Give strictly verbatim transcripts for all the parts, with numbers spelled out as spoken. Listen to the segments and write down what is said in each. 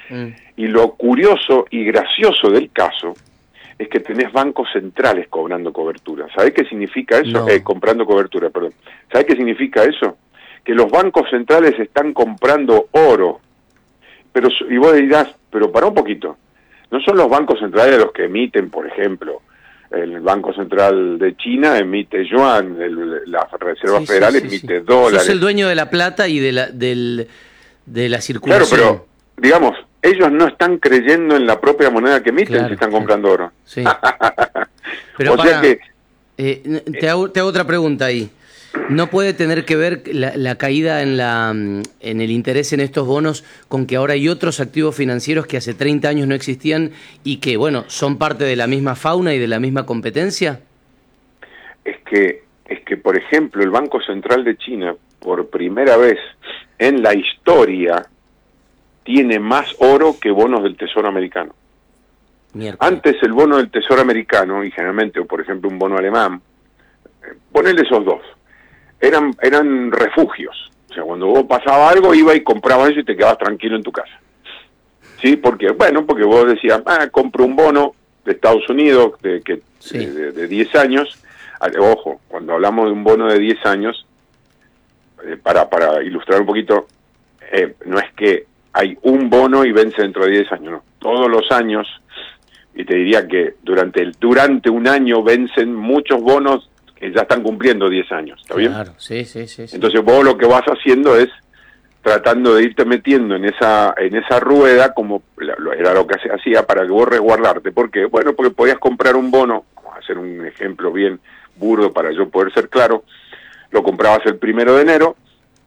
Mm. Y lo curioso y gracioso del caso es que tenés bancos centrales cobrando cobertura. ¿Sabés qué significa eso? No. Eh, comprando cobertura, perdón. ¿Sabés qué significa eso? Que los bancos centrales están comprando oro. Pero, y vos dirás, pero para un poquito, no son los bancos centrales los que emiten, por ejemplo, el Banco Central de China emite yuan, el, la Reserva Sí, Federal sí, sí, emite sí. dólares. Sos el dueño de la plata y de la, del, de la circulación. Claro, pero, digamos, ellos no están creyendo en la propia moneda que emiten, Claro, si están claro. comprando oro. Sí. Pero o para, sea que... eh, te, hago, te hago otra pregunta ahí. ¿No puede tener que ver la, la caída en, la, en el interés en estos bonos con que ahora hay otros activos financieros que hace treinta años no existían y que, bueno, son parte de la misma fauna y de la misma competencia? Es que, es que, por ejemplo, el Banco Central de China, por primera vez en la historia, tiene más oro que bonos del Tesoro americano. Miércoles. Antes el bono del Tesoro americano, y generalmente, o por ejemplo un bono alemán, eh, ponele esos dos, eran eran refugios. O sea, cuando vos pasaba algo, iba y comprabas eso y te quedabas tranquilo en tu casa. ¿Sí? Porque, bueno, porque vos decías, ah, compro un bono de Estados Unidos de, que, Sí. de, de diez años. Ojo, cuando hablamos de un bono de diez años, eh, para, para ilustrar un poquito, eh, no es que hay un bono y vence dentro de diez años, no. Todos los años, y te diría que durante el, durante un año vencen muchos bonos que ya están cumpliendo diez años, ¿está bien? Claro, sí, sí, sí, sí. Entonces vos lo que vas haciendo es tratando de irte metiendo en esa en esa rueda, como era lo que se hacía para que vos resguardarte. ¿Por qué? Bueno, porque podías comprar un bono, vamos a hacer un ejemplo bien burdo para yo poder ser claro, lo comprabas el primero de enero,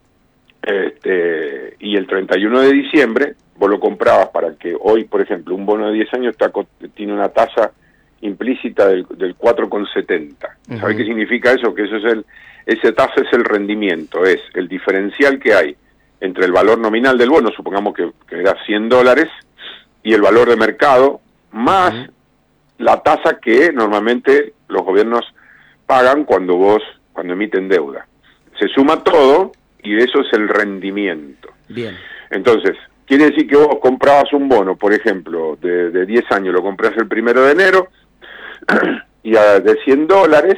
este, y el treinta y uno de diciembre vos lo comprabas para que hoy, por ejemplo, un bono de diez años está, tiene una tasa implícita del, del cuatro coma setenta. Uh-huh. ¿Sabés qué significa eso? Que eso es el, ese tasa es el rendimiento, es el diferencial que hay entre el valor nominal del bono, supongamos que, que era cien dólares, y el valor de mercado, más uh-huh. la tasa que normalmente los gobiernos pagan cuando vos, cuando emiten deuda. Se suma todo y eso es el rendimiento. Bien. Entonces, quiere decir que vos comprabas un bono, por ejemplo, de, de diez años, lo compras el primero de enero, y a, de cien dólares,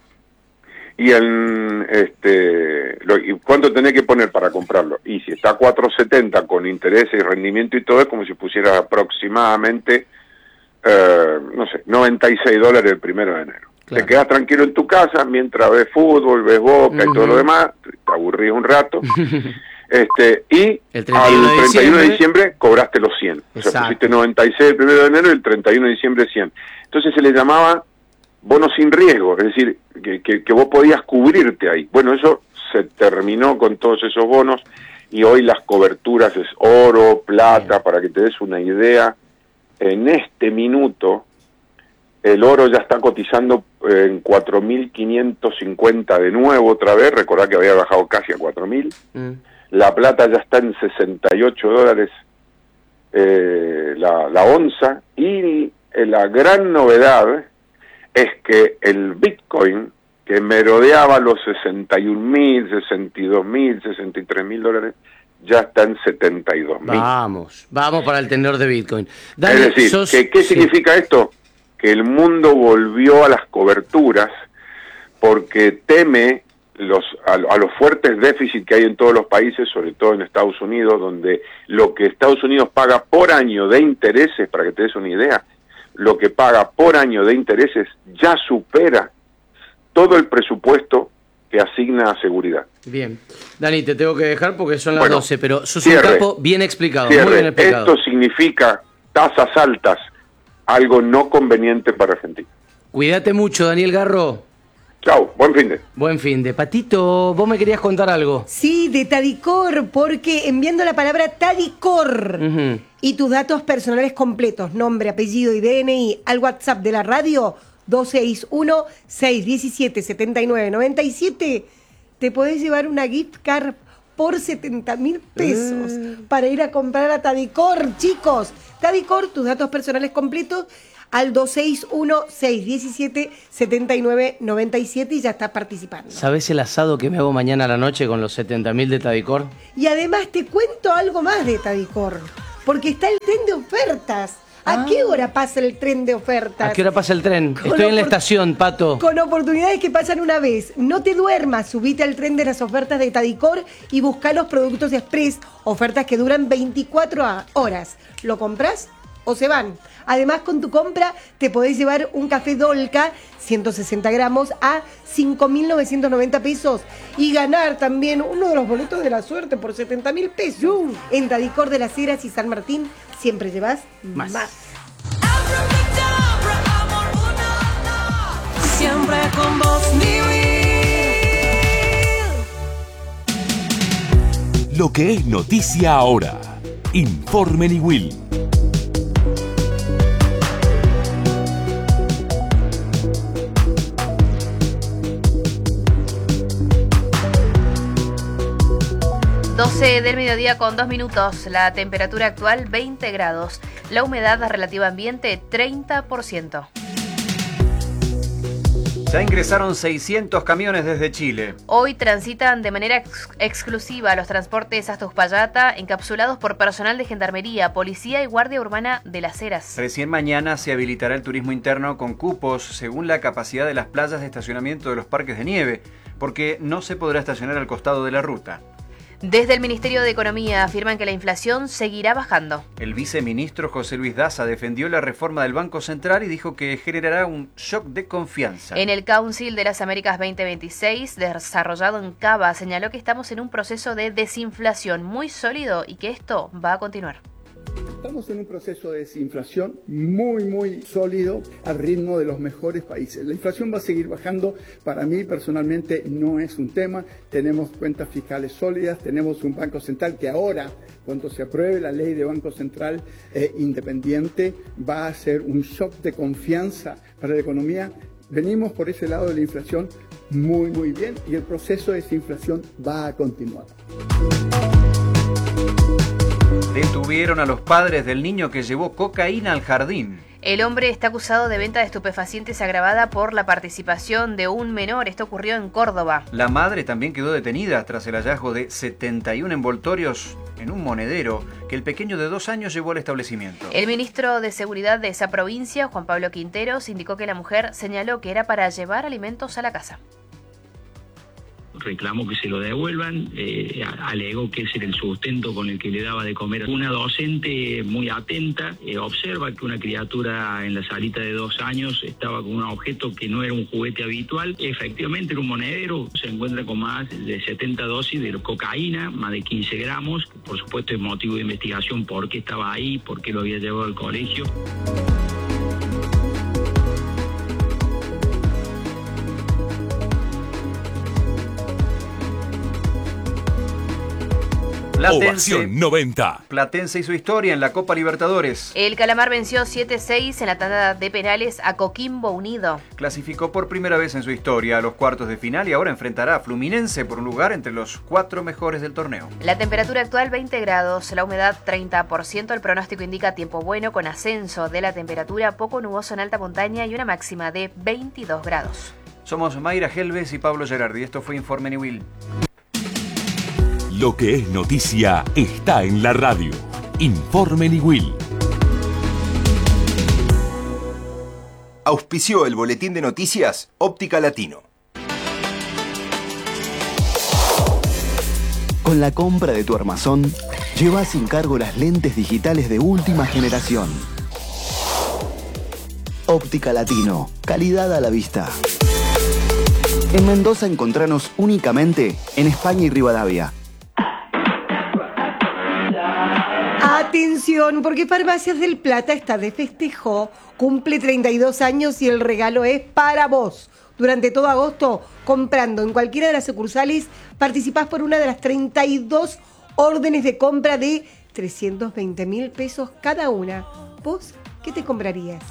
y en este lo, y ¿cuánto tenés que poner para comprarlo? Y si está a cuatro setenta con interés y rendimiento y todo, es como si pusieras aproximadamente, eh, no sé, noventa y seis dólares el primero de enero. Claro. Te quedas tranquilo en tu casa mientras ves fútbol, ves Boca uh-huh. y todo lo demás, te aburrís un rato. Este, y el treinta y uno al treinta y uno de diciembre cobraste los cien. Exacto. O sea, pusiste noventa y seis el primero de enero y el treinta y uno de diciembre cien. Entonces se le llamaba bono sin riesgo, es decir, que, que, que vos podías cubrirte ahí. Bueno, eso se terminó con todos esos bonos y hoy las coberturas es oro, plata, Bien. Para que te des una idea. En este minuto el oro ya está cotizando en cuatro mil quinientos cincuenta de nuevo otra vez, recordá que había bajado casi a cuatro mil. Mm. La plata ya está en sesenta y ocho dólares eh, la, la onza, y eh, la gran novedad es que el Bitcoin, que merodeaba los sesenta y un mil, sesenta y dos mil, sesenta y tres mil dólares, ya está en setenta y dos mil. Vamos, vamos para el tenor de Bitcoin. Dani, es decir, sos... que, ¿qué sí. significa esto? Que el mundo volvió a las coberturas porque teme los a, a los fuertes déficits que hay en todos los países, sobre todo en Estados Unidos, donde lo que Estados Unidos paga por año de intereses, para que te des una idea, lo que paga por año de intereses ya supera todo el presupuesto que asigna a seguridad. Bien. Dani, te tengo que dejar porque son las bueno, doce, pero sos cierre, un capo bien explicado, cierre. muy bien explicado. Esto significa tasas altas, algo no conveniente para Argentina. Cuídate mucho, Daniel Garro. Chau, buen fin de. Buen fin de. Patito, vos me querías contar algo. Sí, de Tadicor, porque enviando la palabra Tadicor uh-huh. y tus datos personales completos, nombre, apellido y D N I al WhatsApp de la radio dos seis uno, seis uno siete, siete nueve nueve siete, te podés llevar una gift card por setenta mil pesos uh. para ir a comprar a Tadicor, chicos. Tadicor, tus datos personales completos al dos seis uno, seis uno siete, siete nueve nueve siete y ya estás participando. ¿Sabés el asado que me hago mañana a la noche con los setenta mil de Tadicor? Y además te cuento algo más de Tadicor, porque está el tren de ofertas. ¿A ah. qué hora pasa el tren de ofertas? ¿A qué hora pasa el tren? Con Estoy en la estación, Pato. Con oportunidades que pasan una vez. No te duermas, subite al tren de las ofertas de Tadicor y busca los productos express, ofertas que duran veinticuatro horas. ¿Lo compras o se van? Además, con tu compra te podés llevar un café Dolca, ciento sesenta gramos, a cinco mil novecientos noventa pesos y ganar también uno de los boletos de la suerte por setenta mil pesos. En Tadicor de las Heras y San Martín siempre llevas más. más. Siempre con vos, Lo que es noticia ahora. Informe Niwil. doce del mediodía con dos minutos, la temperatura actual veinte grados, la humedad relativa ambiente treinta por ciento. Ya ingresaron seiscientos camiones desde Chile. Hoy transitan de manera ex exclusiva los transportes hasta Uspallata, encapsulados por personal de Gendarmería, Policía y Guardia Urbana de Las Heras. Recién mañana se habilitará el turismo interno con cupos según la capacidad de las playas de estacionamiento de los parques de nieve, porque no se podrá estacionar al costado de la ruta. Desde el Ministerio de Economía afirman que la inflación seguirá bajando. El viceministro José Luis Daza defendió la reforma del Banco Central y dijo que generará un shock de confianza. En el Council de las Américas veinte veintiséis, desarrollado en Cava, señaló que estamos en un proceso de desinflación muy sólido y que esto va a continuar. Estamos en un proceso de desinflación muy, muy sólido al ritmo de los mejores países. La inflación va a seguir bajando. Para mí, personalmente, no es un tema. Tenemos cuentas fiscales sólidas, tenemos un Banco Central que ahora, cuando se apruebe la ley de Banco Central eh, independiente, va a ser un shock de confianza para la economía. Venimos por ese lado de la inflación muy, muy bien y el proceso de desinflación va a continuar. Detuvieron a los padres del niño que llevó cocaína al jardín. El hombre está acusado de venta de estupefacientes agravada por la participación de un menor. Esto ocurrió en Córdoba. La madre también quedó detenida tras el hallazgo de setenta y uno envoltorios en un monedero que el pequeño de dos años llevó al establecimiento. El ministro de Seguridad de esa provincia, Juan Pablo Quinteros, indicó que la mujer señaló que era para llevar alimentos a la casa. Reclamó que se lo devuelvan, eh, alegó que ese era el sustento con el que le daba de comer. Una docente muy atenta eh, observa que una criatura en la salita de dos años estaba con un objeto que no era un juguete habitual. Efectivamente era un monedero, se encuentra con más de setenta dosis de cocaína, más de quince gramos. Por supuesto es motivo de investigación por qué estaba ahí, por qué lo había llevado al colegio. Platense, Ovación noventa. Platense y su historia en la Copa Libertadores. El Calamar venció siete seis en la tanda de penales a Coquimbo Unido. Clasificó por primera vez en su historia a los cuartos de final y ahora enfrentará a Fluminense por un lugar entre los cuatro mejores del torneo. La temperatura actual veinte grados, la humedad treinta por ciento. El pronóstico indica tiempo bueno con ascenso de la temperatura, poco nuboso en alta montaña y una máxima de veintidós grados. Somos Mayra Helves y Pablo Gerardi. Esto fue Informe Niwil. Lo que es noticia está en la radio. Informe Niwil. Auspició el boletín de noticias Óptica Latino. Con la compra de tu armazón, lleva sin cargo las lentes digitales de última generación. Óptica Latino, calidad a la vista. En Mendoza encontranos únicamente en España y Rivadavia. Atención, porque Farmacias del Plata está de festejo, cumple treinta y dos años y el regalo es para vos. Durante todo agosto, comprando en cualquiera de las sucursales, participás por una de las treinta y dos órdenes de compra de trescientos veinte mil pesos cada una. ¿Vos qué te comprarías?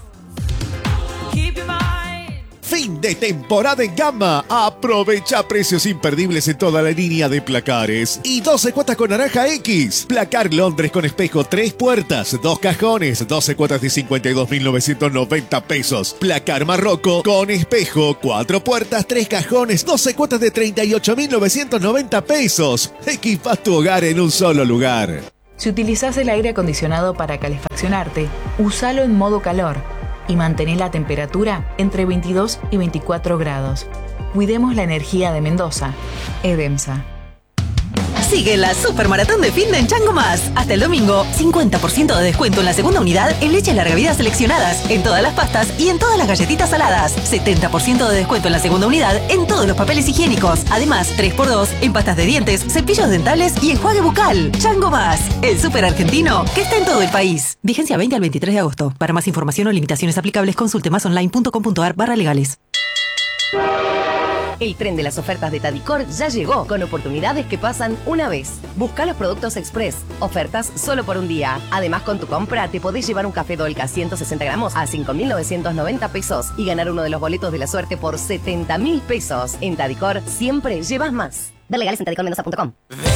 Fin de temporada en Gama. Aprovecha precios imperdibles en toda la línea de placares. Y doce cuotas con naranja X. Placar Londres con espejo, tres puertas, dos cajones, doce cuotas de cincuenta y dos mil novecientos noventa pesos. Placar Marroco con espejo, cuatro puertas, tres cajones, doce cuotas de treinta y ocho mil novecientos noventa pesos. Equipa tu hogar en un solo lugar. Si utilizás el aire acondicionado para calefaccionarte, usalo en modo calor y mantén la temperatura entre veintidós y veinticuatro grados. Cuidemos la energía de Mendoza. Edemsa. Sigue la Supermaratón de Fin de en Chango Más. Hasta el domingo, cincuenta por ciento de descuento en la segunda unidad en leche larga vida seleccionadas, en todas las pastas y en todas las galletitas saladas. setenta por ciento de descuento en la segunda unidad en todos los papeles higiénicos. Además, tres por dos en pastas de dientes, cepillos dentales y enjuague bucal. Chango Más, el súper argentino que está en todo el país. Vigencia veinte al veintitrés de agosto. Para más información o limitaciones aplicables, consulte más online punto com punto ar barra legales. El tren de las ofertas de Tadicor ya llegó, con oportunidades que pasan una vez. Busca los productos Express, ofertas solo por un día. Además, con tu compra te podés llevar un café Dolca ciento sesenta gramos a cinco mil novecientos noventa pesos y ganar uno de los boletos de la suerte por setenta mil pesos. En Tadicor siempre llevas más. Ver legales en tadicor mendoza punto com.